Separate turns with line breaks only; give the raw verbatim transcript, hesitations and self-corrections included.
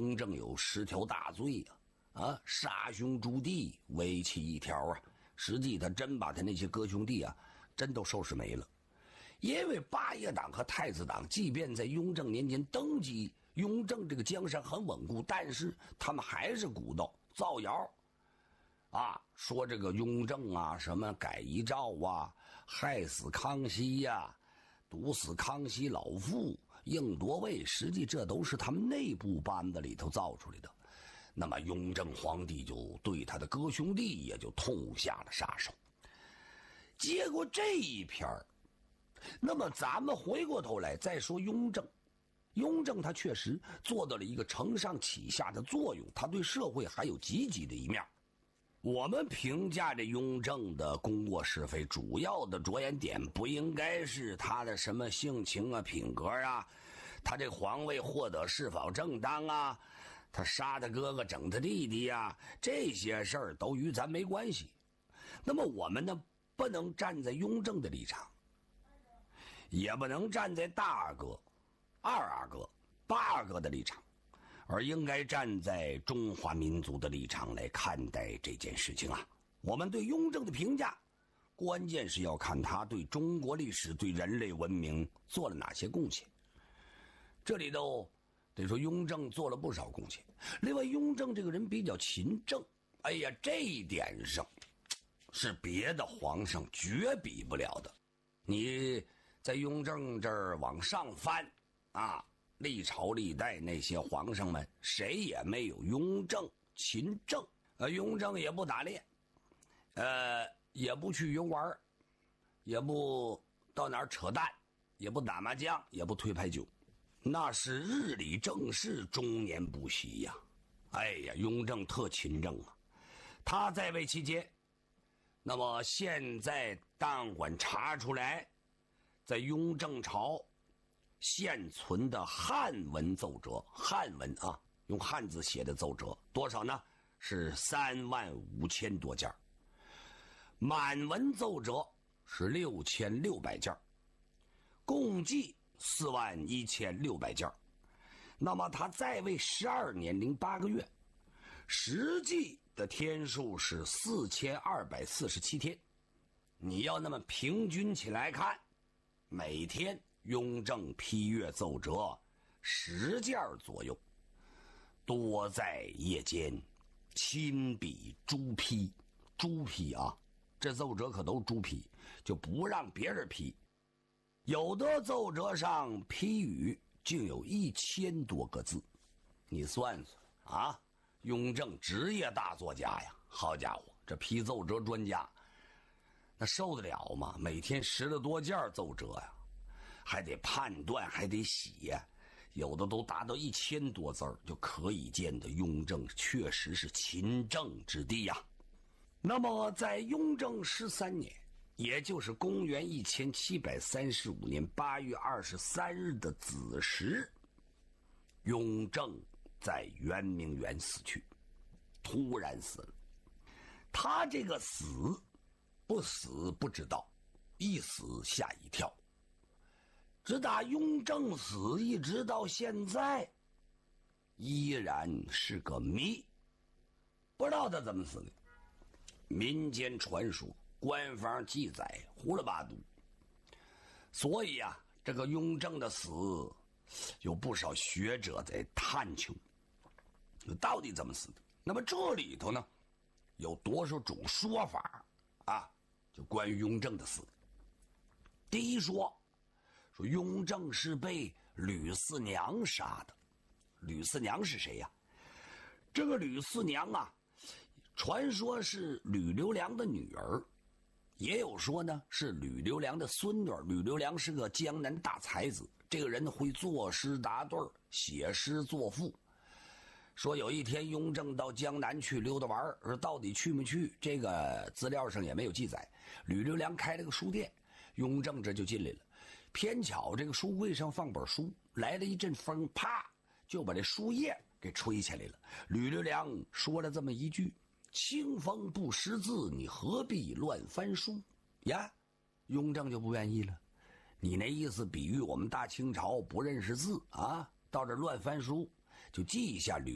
雍正有十条大罪啊，啊，杀兄诛弟，为其一条啊。实际他真把他那些哥兄弟啊，真都收拾没了。因为八爷党和太子党，即便在雍正年间登基，雍正这个江山很稳固，但是他们还是鼓捣造谣。啊，说这个雍正啊，什么改遗诏啊，害死康熙呀、啊，毒死康熙老父，硬夺位，实际这都是他们内部班子里头造出来的。那么雍正皇帝就对他的哥兄弟也就痛下了杀手。结果这一篇那么咱们回过头来再说雍正，雍正他确实做到了一个承上启下的作用，他对社会还有积极的一面。我们评价这雍正的功过是非，主要的着眼点不应该是他的什么性情啊、品格啊，他这皇位获得是否正当啊，他杀他哥哥整他弟弟啊，这些事儿都与咱没关系。那么我们呢，不能站在雍正的立场，也不能站在大阿哥、二阿哥、八阿哥的立场，而应该站在中华民族的立场来看待这件事情啊。我们对雍正的评价，关键是要看他对中国历史、对人类文明做了哪些贡献。这里头得说雍正做了不少贡献。另外，雍正这个人比较勤政，哎呀，这一点上是别的皇上绝比不了的。你在雍正这儿往上翻啊，历朝历代那些皇上们，谁也没有雍正勤政。呃，雍正也不打猎，呃，也不去游玩，也不到哪儿扯淡，也不打麻将，也不推牌九，那是日理政事，终年不息呀。哎呀，雍正特勤政啊！他在位期间，那么现在档案馆查出来，在雍正朝现存的汉文奏折，汉文啊，用汉字写的奏折多少呢？是三万五千多件，满文奏折是六千六百件，共计四万一千六百件。那么他在位十二年零八个月，实际的天数是四千二百四十七天。你要那么平均起来看，每天雍正批阅奏折十件左右，多在夜间亲笔朱批，朱批啊，这奏折可都朱批，就不让别人批。有的奏折上批语竟有一千多个字，你算算啊，雍正职业大作家呀，好家伙，这批奏折专家，那受得了吗？每天十来多件奏折呀，还得判断，还得写，有的都达到一千多字，就可以见得雍正确实是勤政之地呀。那么在雍正十三年，也就是公元一千七百三十五年八月二十三日的子时，雍正在圆明园死去，突然死了。他这个死，不死不知道，一死吓一跳。直打雍正死一直到现在，依然是个谜，不知道他怎么死的。民间传说，官方记载，胡了八嘟。所以啊，这个雍正的死，有不少学者在探求，到底怎么死的。那么这里头呢，有多少种说法啊？就关于雍正的死。第一说，说雍正是被吕四娘杀的。吕四娘是谁呀？这个吕四娘啊，传说是吕留良的女儿，也有说呢是吕留良的孙女。吕留良是个江南大才子，这个人会作诗答对，写诗作赋。说有一天雍正到江南去溜达玩，说到底去没去，这个资料上也没有记载。吕留良开了个书店，雍正这就进来了，偏巧这个书柜上放本书，来了一阵风，啪就把这书页给吹起来了。吕留良说了这么一句：清风不识字，你何必乱翻书呀？雍正就不愿意了，你那意思比喻我们大清朝不认识字啊，到这乱翻书，就记一下吕